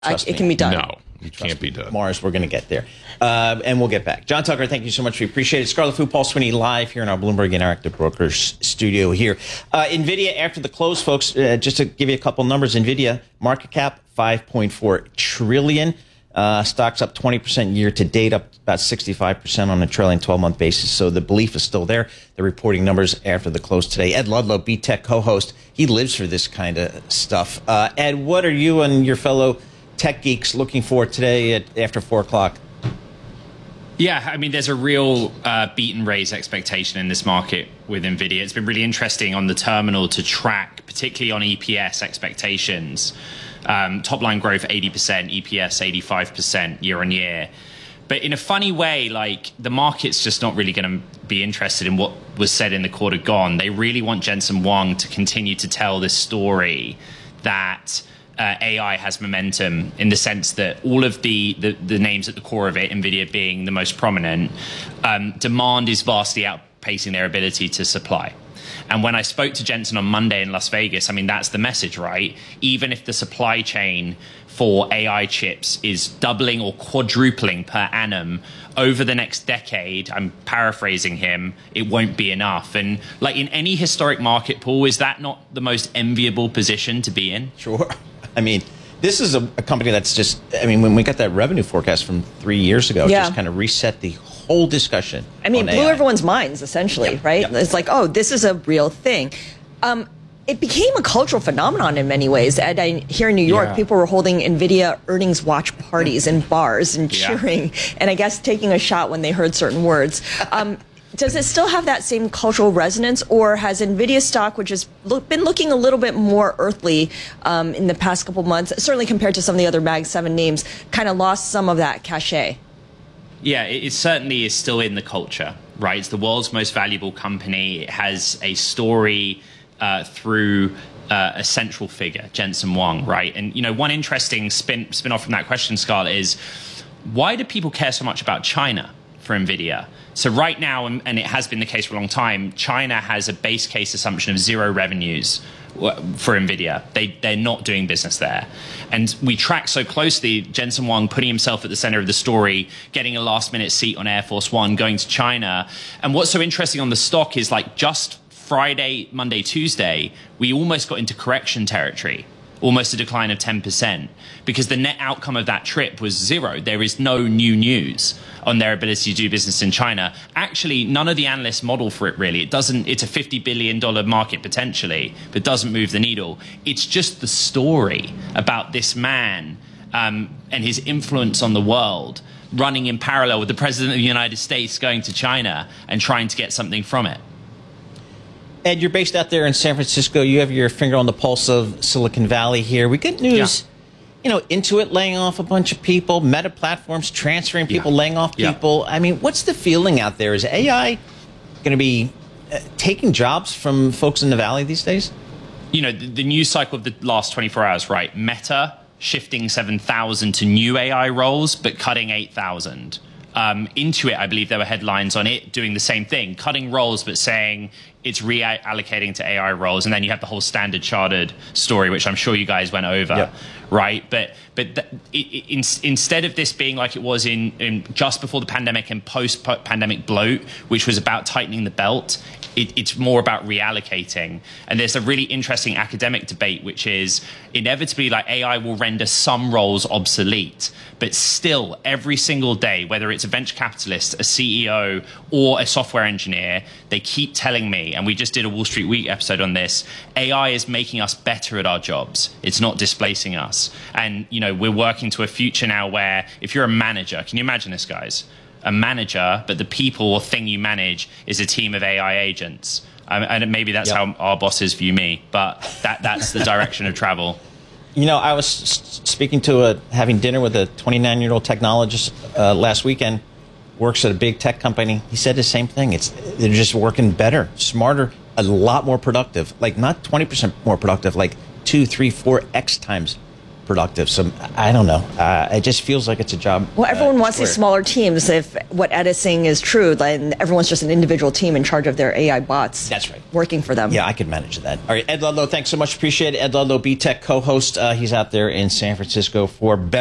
It can be done. No, it can't be done. Mars, we're going to get there. And we'll get back. John Tucker, thank you so much. We appreciate it. Scarlet Fu, Paul Sweeney, live here in our Bloomberg Interactive Brokers studio here. NVIDIA, after the close, folks, just to give you a couple numbers, NVIDIA, market cap, $5.4 trillion. Stocks up 20% year to date, up about 65% on a trailing 12-month basis. So the belief is still there. They're reporting numbers after the close today. Ed Ludlow, BTech co-host, he lives for this kind of stuff. Ed, what are you and your fellow tech geeks looking for today after 4 o'clock? Yeah, I mean, there's a real beat and raise expectation in this market with NVIDIA. It's been really interesting on the terminal to track, particularly on EPS expectations. Top line growth 80%, EPS 85% year on year. But in a funny way, like, the market's just not really going to be interested in what was said in the quarter gone. They really want Jensen Huang to continue to tell this story that AI has momentum, in the sense that all of the names at the core of it, NVIDIA being the most prominent, demand is vastly outpacing their ability to supply. And when I spoke to Jensen on Monday in Las Vegas, I mean, that's the message, right? Even if the supply chain for AI chips is doubling or quadrupling per annum over the next decade, I'm paraphrasing him, it won't be enough. And like in any historic market, Paul, is that not the most enviable position to be in? Sure. I mean, this is a company that's just, I mean, when we got that revenue forecast from 3 years ago, it just kind of reset the whole discussion. I mean, blew everyone's minds, essentially, right? Yep. It's like, oh, this is a real thing. It became a cultural phenomenon in many ways. And here in New York, people were holding NVIDIA earnings watch parties in bars and cheering, and I guess taking a shot when they heard certain words. Does it still have that same cultural resonance, or has NVIDIA stock, which has been looking a little bit more earthly in the past couple months, certainly compared to some of the other Mag 7 names, kind of lost some of that cachet? Yeah, it certainly is still in the culture, right? It's the world's most valuable company. It has a story through a central figure, Jensen Huang, right? And, you know, one interesting spin off from that question, Scarlett, is why do people care so much about China for NVIDIA? So right now, and it has been the case for a long time, China has a base case assumption of zero revenues for NVIDIA. They're not doing business there. And we track so closely Jensen Huang putting himself at the center of the story, getting a last-minute seat on Air Force One, going to China. And what's so interesting on the stock is, like, just Friday, Monday, Tuesday, we almost got into correction territory, almost a decline of 10%, because the net outcome of that trip was zero. There is no new news on their ability to do business in China. Actually, none of the analysts model for it, really. It's a $50 billion market potentially, but doesn't move the needle. It's just the story about this man and his influence on the world running in parallel with the President of the United States going to China and trying to get something from it. Ed, you're based out there in San Francisco. You have your finger on the pulse of Silicon Valley here. We get news, you know, Intuit laying off a bunch of people, Meta Platforms transferring people, laying off people. I mean, what's the feeling out there? Is AI going to be taking jobs from folks in the Valley these days? You know, the news cycle of the last 24 hours, right? Meta shifting 7,000 to new AI roles, but cutting 8,000. Intuit, I believe there were headlines on it doing the same thing, cutting roles, but saying it's reallocating to AI roles. And then you have the whole Standard Chartered story, which I'm sure you guys went over, right? But instead of this being like it was in just before the pandemic and post-pandemic bloat, which was about tightening the belt, it's more about reallocating. And there's a really interesting academic debate, which is inevitably, like, AI will render some roles obsolete, but still every single day, whether it's a venture capitalist, a CEO, or a software engineer, they keep telling me, and we just did a Wall Street Week episode on this, AI is making us better at our jobs. It's not displacing us. And, you know, we're working to a future now where if you're a manager, can you imagine this, guys? A manager, but the people or thing you manage is a team of AI agents. And maybe that's how our bosses view me, but that's the direction of travel. You know, I was speaking to having dinner with a 29-year-old technologist last weekend, works at a big tech company. He said the same thing. They're just working better, smarter, a lot more productive, like not 20% more productive, like 2, 3, 4x times productive. So I don't know. It just feels like it's a job. Well, everyone wants these squared. smaller teams. If what Ed is saying is true, then everyone's just an individual team in charge of their AI bots. That's right. Working for them. Yeah, I could manage that. All right, Ed Ludlow, thanks so much. Appreciate it. Ed Ludlow, BTech co-host. He's out there in San Francisco for